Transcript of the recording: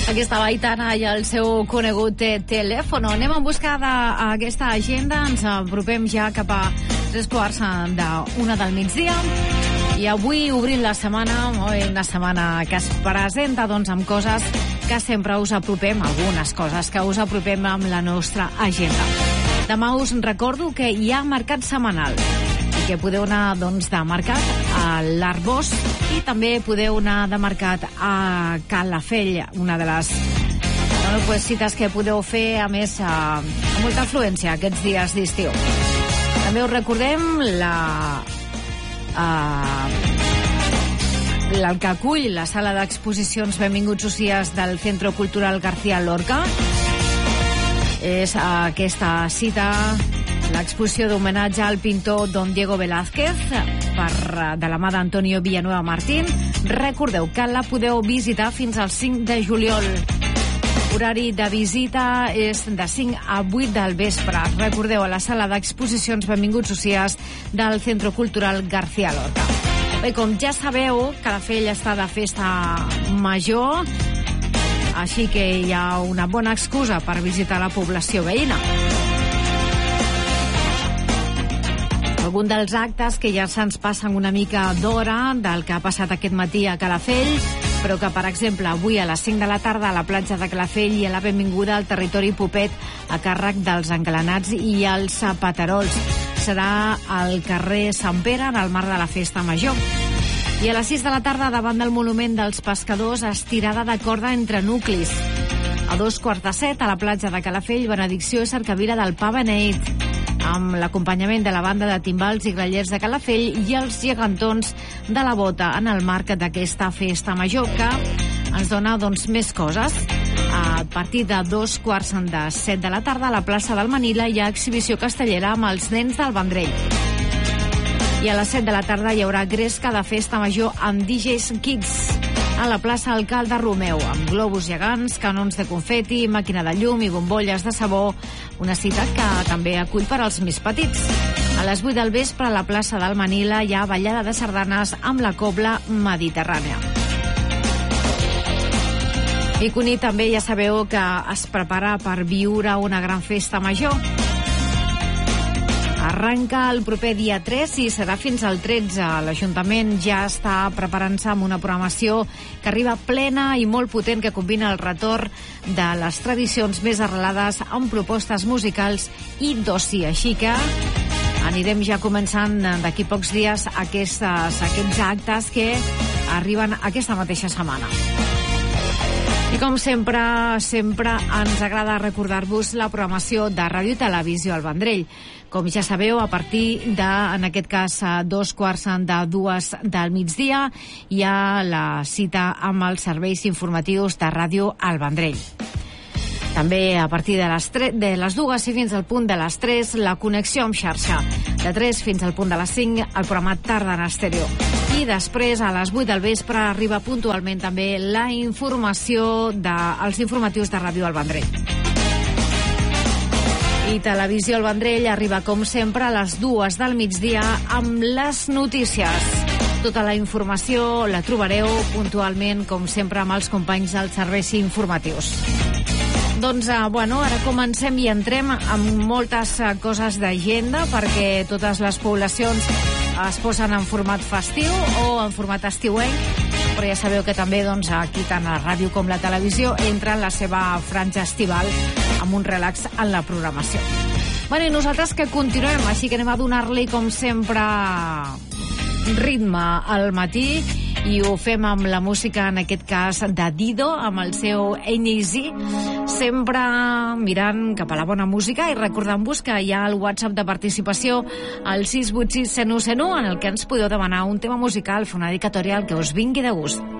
Aquesta Aitana i el seu conegut telèfon. Anem en busca d'aquesta agenda. Ens apropem ja cap a 3:45 del migdia. I avui obrint la setmana, una setmana que es presenta amb coses que sempre us apropem, algunes coses que us apropem amb la nostra agenda. Demà us recordo que hi ha mercat setmanal i que podeu anar de mercat a l'Arbós i també podeu anar de mercat a Calafell, una de les cites que podeu fer, a més, amb molta afluència aquests dies d'estiu. També us recordem el que acull la sala d'exposicions Benvinguts Ucies del Centro Cultural García Lorca. És aquesta cita, l'exposició d'homenatge al pintor Don Diego Velázquez de la mà d'Antonio Villanueva Martín. Recordeu que la podeu visitar fins al 5 de juliol. Horari de visita és de 5 a 8 del vespre. Recordeu, a la sala d'exposicions Benvinguts Ucies del Centro Cultural García Lorca. Bé, com ja sabeu, Calafell està de festa major, així que hi ha una bona excusa per visitar la població veïna. Algun dels actes que ja se'ns passen una mica d'hora del que ha passat aquest matí a Calafell, però que, per exemple, avui a les 5 de la tarda a la platja de Calafell hi ha la benvinguda al territori Popet a càrrec dels engalanats i els paterols. Serà al carrer Sant Pere en el marc de la festa major. I a les 6 de la tarda, davant del monument dels pescadors, estirada de corda entre nuclis. A 6:45, a la platja de Calafell, benedicció i cercavila del Pa Beneit, amb l'acompanyament de la banda de timbals i grallers de Calafell i els gegantons de la Bota en el marc d'aquesta festa major, que ens dona més coses. A partir de 6:45 de la tarda, a la plaça del Manila hi ha exhibició castellera amb els nens del Vendrell. I a les 7 de la tarda hi haurà gresca de festa major amb DJs Kids a la plaça Alcalde Romeu, amb globus gegants, canons de confeti, màquina de llum i bombolles de sabó, una cita que també acull per als més petits. A les 8 del vespre, a la plaça del Manila, hi ha ballada de sardanes amb la cobla mediterrània. I Cunit també ja sabeu que es prepara per viure una gran festa major. Arranca el proper dia 3 i serà fins al 13. L'Ajuntament ja està preparant-se amb una programació que arriba plena i molt potent, que combina el retorn de les tradicions més arrelades amb propostes musicals i d'oci. Així que anirem ja començant d'aquí pocs dies aquests actes que arriben aquesta mateixa setmana. I com sempre ens agrada recordar-vos la programació de Ràdio i Televisió al Vendrell. Com ja sabeu, a partir de, en aquest cas, 2:45 del migdia, hi ha la cita amb els serveis informatius de Ràdio al Vendrell. També a partir de les 2 i fins al punt de les 3, la connexió amb xarxa. De 3 fins al punt de les 5, el programa Tarda en Estèreo. I després, a les 8 del vespre, arriba puntualment també la informació dels informatius de Ràdio al Vendrell. I Televisió al Vendrell arriba, com sempre, a les 2 del migdia amb les notícies. Tota la informació la trobareu puntualment, com sempre, amb els companys dels serveis informatius. Doncs, ara comencem i entrem amb moltes coses d'agenda, perquè totes les poblacions es posen en format festiu o en format estiuenc, però ja sabeu que també aquí tant la ràdio com la televisió entra en la seva franja estival amb un relax en la programació. I nosaltres que continuem, així que anem a donar-li, com sempre, ritme al matí, i ho fem amb la música, en aquest cas, de Dido, amb el seu Easy, sempre mirant cap a la bona música i recordant-vos que hi ha el WhatsApp de participació al 686 101 101, en el que ens podeu demanar un tema musical, fer una dedicatòria al que us vingui de gust.